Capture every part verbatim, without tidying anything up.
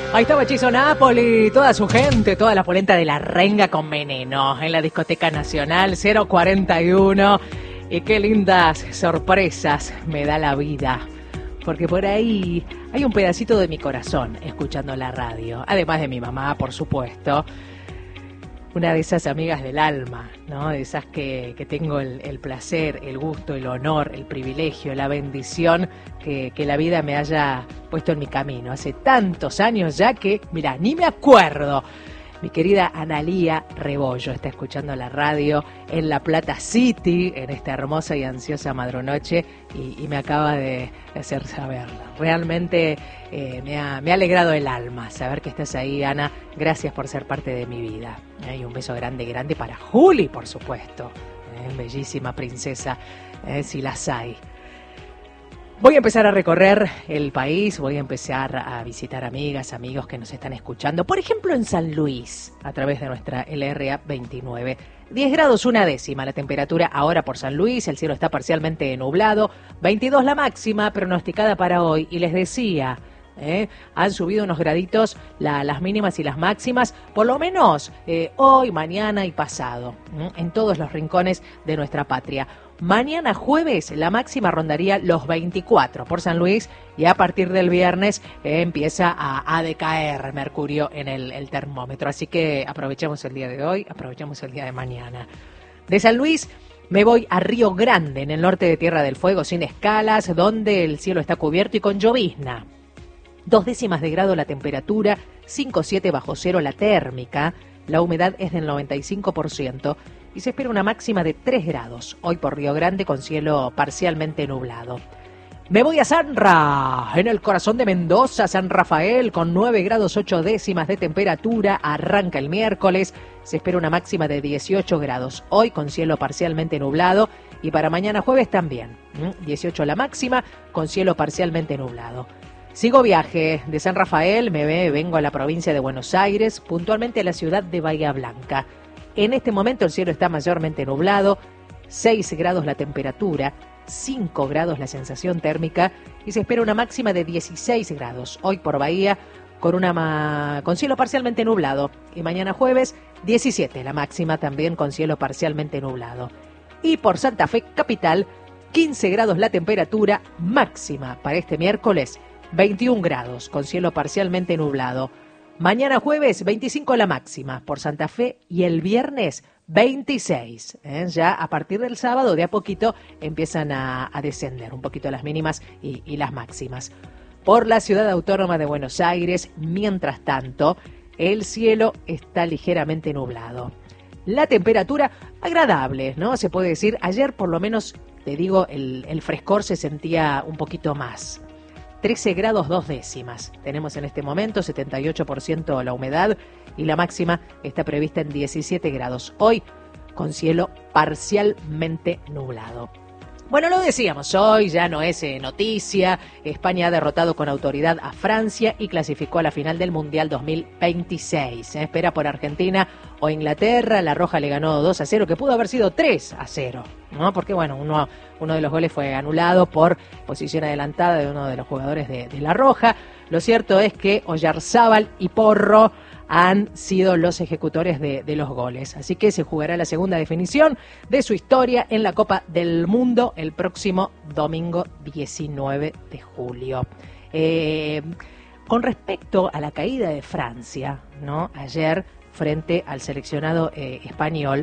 Ahí estaba Hechizo Napoli, toda su gente, toda la polenta de la renga con veneno en la discoteca nacional cero cuarenta y uno. Y qué lindas sorpresas me da la vida, porque por ahí hay un pedacito de mi corazón escuchando la radio, además de mi mamá, por supuesto. Una de esas amigas del alma, ¿no? De esas que, que tengo el, el placer, el gusto, el honor, el privilegio, la bendición que, que la vida me haya puesto en mi camino. Hace tantos años ya que, mira, ni me acuerdo. Mi querida Analía Rebollo está escuchando la radio en La Plata City, en esta hermosa y ansiosa madrunoche, y, y me acaba de hacer saberlo. Realmente eh, me, ha, me ha alegrado el alma saber que estás ahí, Ana. Gracias por ser parte de mi vida. Eh, y un beso grande, grande para Juli, por supuesto. Eh, bellísima princesa, eh, si las hay. Voy a empezar a recorrer el país, voy a empezar a visitar amigas, amigos que nos están escuchando. Por ejemplo, en San Luis, a través de nuestra L R A veintinueve. diez grados una décima la temperatura ahora por San Luis, el cielo está parcialmente nublado. veintidós la máxima pronosticada para hoy. Y les decía, ¿eh? han subido unos graditos la, las mínimas y las máximas, por lo menos eh, hoy, mañana y pasado, ¿eh? en todos los rincones de nuestra patria. Mañana jueves la máxima rondaría los veinticuatro por San Luis y a partir del viernes eh, empieza a, a decaer mercurio en el, el termómetro. Así que aprovechemos el día de hoy, aprovechemos el día de mañana. De San Luis me voy a Río Grande, en el norte de Tierra del Fuego, sin escalas, donde el cielo está cubierto y con llovizna. Dos décimas de grado la temperatura, cinco coma siete bajo cero la térmica, la humedad es del noventa y cinco por ciento y se espera una máxima de tres grados, hoy por Río Grande con cielo parcialmente nublado. Me voy a Sanra, en el corazón de Mendoza, San Rafael, con nueve grados ocho décimas de temperatura, arranca el miércoles, se espera una máxima de dieciocho grados, hoy con cielo parcialmente nublado y para mañana jueves también, dieciocho la máxima con cielo parcialmente nublado. Sigo viaje de San Rafael, me ve, vengo a la provincia de Buenos Aires, puntualmente a la ciudad de Bahía Blanca. En este momento el cielo está mayormente nublado, seis grados la temperatura, cinco grados la sensación térmica y se espera una máxima de dieciséis grados. Hoy por Bahía con, una ma- con cielo parcialmente nublado y mañana jueves diecisiete la máxima también con cielo parcialmente nublado. Y por Santa Fe capital, quince grados la temperatura máxima para este miércoles, veintiún grados con cielo parcialmente nublado. Mañana jueves veinticinco la máxima por Santa Fe y el viernes veintiséis. ¿eh? Ya a partir del sábado de a poquito empiezan a, a descender un poquito las mínimas y, y las máximas. Por la ciudad autónoma de Buenos Aires, mientras tanto, el cielo está ligeramente nublado. La temperatura agradable, ¿no? Se puede decir, ayer por lo menos, te digo, el, el frescor se sentía un poquito más. trece grados dos décimas. Tenemos en este momento setenta y ocho por ciento la humedad y la máxima está prevista en diecisiete grados. Hoy con cielo parcialmente nublado. Bueno, lo decíamos, hoy ya no es eh, noticia. España ha derrotado con autoridad a Francia y clasificó a la final del Mundial dos mil veintiséis. Se espera por Argentina o Inglaterra. La Roja le ganó dos a cero, que pudo haber sido tres a cero, ¿no? Porque, bueno, uno, uno de los goles fue anulado por posición adelantada de uno de los jugadores de, de La Roja. Lo cierto es que Oyarzábal y Porro han sido los ejecutores de, de los goles. Así que se jugará la segunda definición de su historia en la Copa del Mundo el próximo domingo diecinueve de julio. Eh, con respecto a la caída de Francia, ¿no? Ayer frente al seleccionado eh, español,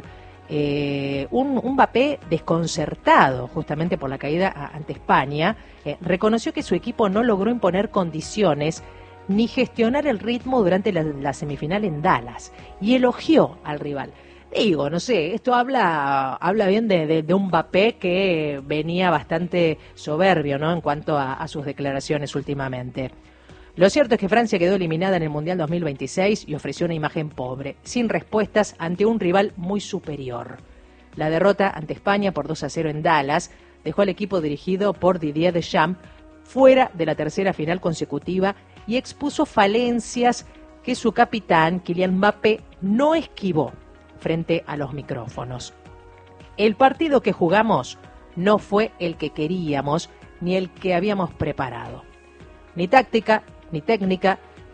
eh, un, un Mbappé desconcertado justamente por la caída a, ante España, eh, reconoció que su equipo no logró imponer condiciones ni gestionar el ritmo durante la, la semifinal en Dallas, y elogió al rival. Digo, no sé, esto habla habla bien de, de, de un Mbappé que venía bastante soberbio, ¿no? En cuanto a, a sus declaraciones últimamente. Lo cierto es que Francia quedó eliminada en el Mundial dos mil veintiséis y ofreció una imagen pobre, sin respuestas ante un rival muy superior. La derrota ante España por dos a cero en Dallas dejó al equipo dirigido por Didier Deschamps fuera de la tercera final consecutiva y expuso falencias que su capitán, Kylian Mbappé, no esquivó frente a los micrófonos. El partido que jugamos no fue el que queríamos ni el que habíamos preparado. Ni táctica, ni técnica,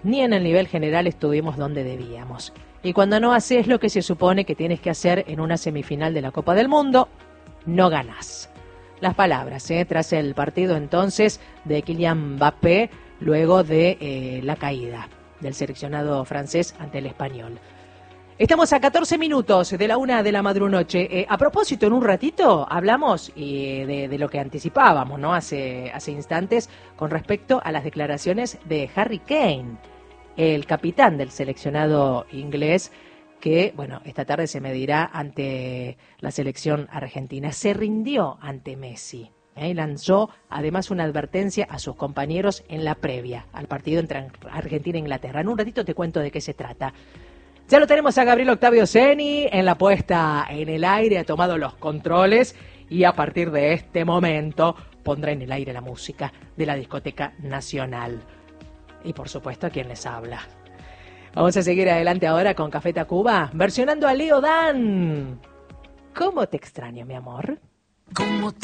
ni en el nivel general estuvimos donde debíamos. Y cuando no haces lo que se supone que tienes que hacer en una semifinal de la Copa del Mundo, no ganás. Las palabras, ¿eh? Tras el partido entonces de Kylian Mbappé, luego de eh, la caída del seleccionado francés ante el español. Estamos a catorce minutos de la una de la madrunoche. Eh, a propósito, en un ratito hablamos eh, de, de lo que anticipábamos, ¿no? Hace, hace instantes con respecto a las declaraciones de Harry Kane, el capitán del seleccionado inglés, que, bueno, esta tarde se medirá ante la selección argentina. Se rindió ante Messi. ¿eh? Lanzó además una advertencia a sus compañeros en la previa al partido entre Argentina e Inglaterra. En un ratito te cuento de qué se trata. Ya lo tenemos a Gabriel Octavio Ceni en la puesta en el aire, ha tomado los controles y a partir de este momento pondrá en el aire la música de la Discoteca Nacional. Y por supuesto, ¿quién les habla? Vamos a seguir adelante ahora con Café Tacuba, versionando a Leo Dan. ¿Cómo te extraño, mi amor? ¿Cómo te